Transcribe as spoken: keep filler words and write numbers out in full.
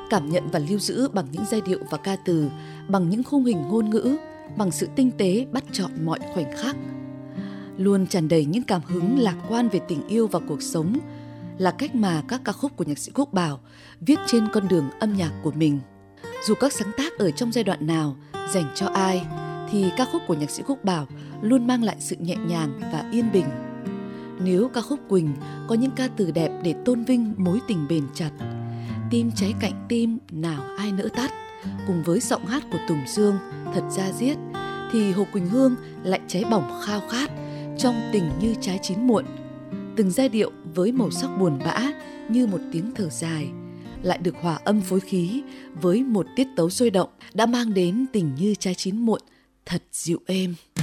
cảm nhận và lưu giữ bằng những giai điệu và ca từ, bằng những khung hình ngôn ngữ, bằng sự tinh tế bắt chọn mọi khoảnh khắc. Luôn tràn đầy những cảm hứng lạc quan về tình yêu và cuộc sống, là cách mà các ca khúc của nhạc sĩ Quốc Bảo viết trên con đường âm nhạc của mình. Dù các sáng tác ở trong giai đoạn nào, dành cho ai, thì ca khúc của nhạc sĩ Quốc Bảo luôn mang lại sự nhẹ nhàng và yên bình. Nếu ca khúc Quỳnh có những ca từ đẹp để tôn vinh mối tình bền chặt, tim cháy cạnh tim nào ai nỡ tắt, cùng với giọng hát của Tùng Dương thật da diết, thì Hồ Quỳnh Hương lại cháy bỏng khao khát trong Tình Như Trái Chín Muộn. Từng giai điệu với màu sắc buồn bã như một tiếng thở dài, lại được hòa âm phối khí với một tiết tấu sôi động đã mang đến Tình Như Trái Chín Muộn thật dịu êm.